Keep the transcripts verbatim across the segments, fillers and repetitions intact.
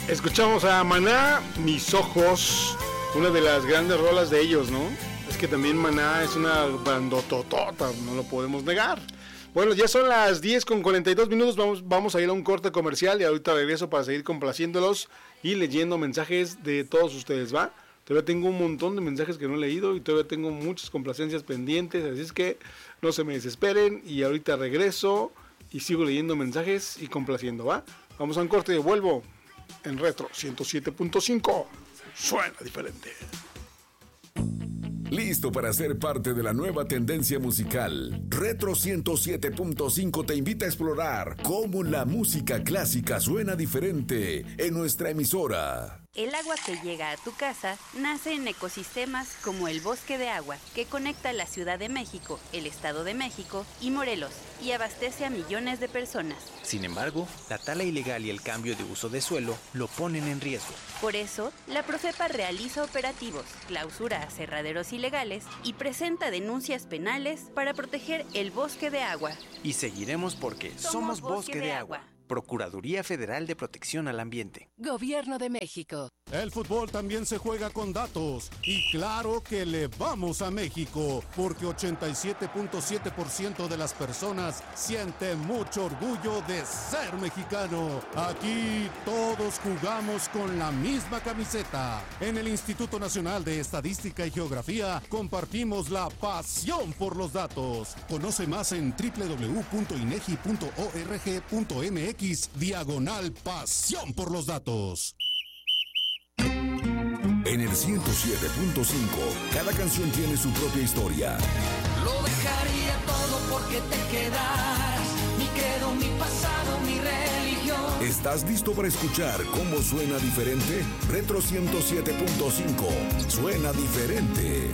Escuchamos a Maná, Mis Ojos, una de las grandes rolas de ellos, ¿no? Es que también Maná es una bandototota, no lo podemos negar. Bueno, ya son las diez con cuarenta y dos minutos, vamos, vamos a ir a un corte comercial y ahorita regreso para seguir complaciéndolos y leyendo mensajes de todos ustedes, ¿va? Todavía tengo un montón de mensajes que no he leído y todavía tengo muchas complacencias pendientes, así es que no se me desesperen y ahorita regreso y sigo leyendo mensajes y complaciendo, ¿va? Vamos a un corte y vuelvo en Retro ciento siete punto cinco. Suena diferente. Listo para ser parte de la nueva tendencia musical. Retro ciento siete punto cinco te invita a explorar cómo la música clásica suena diferente en nuestra emisora. El agua que llega a tu casa nace en ecosistemas como el Bosque de Agua, que conecta la Ciudad de México, el Estado de México y Morelos, y abastece a millones de personas. Sin embargo, la tala ilegal y el cambio de uso de suelo lo ponen en riesgo. Por eso, la Profepa realiza operativos, clausura aserraderos ilegales y presenta denuncias penales para proteger el Bosque de Agua. Y seguiremos porque somos, somos Bosque, Bosque de, de Agua. Agua. Procuraduría Federal de Protección al Ambiente. Gobierno de México. El fútbol también se juega con datos. Y claro que le vamos a México, porque ochenta y siete punto siete por ciento de las personas siente mucho orgullo de ser mexicano. Aquí todos jugamos con la misma camiseta. En el Instituto Nacional de Estadística y Geografía compartimos la pasión por los datos. Conoce más en doble u doble u doble u punto inegi punto org punto mx diagonal pasión por los datos. En el ciento siete punto cinco, cada canción tiene su propia historia. Lo dejaría todo porque te quedaras. Mi credo, mi pasado, mi religión. ¿Estás listo para escuchar cómo suena diferente? Retro ciento siete punto cinco. Suena diferente.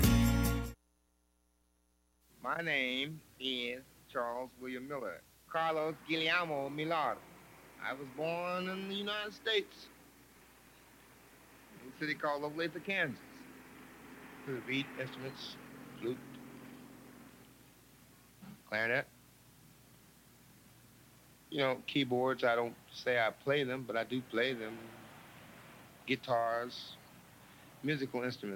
My name is Charles William Miller. Carlos Guillermo Millar. I was born in the United States. A city called Olathe, Kansas. Could read instruments, flute, clarinet. You know, keyboards, I don't say I play them, but I do play them. Guitars, musical instruments.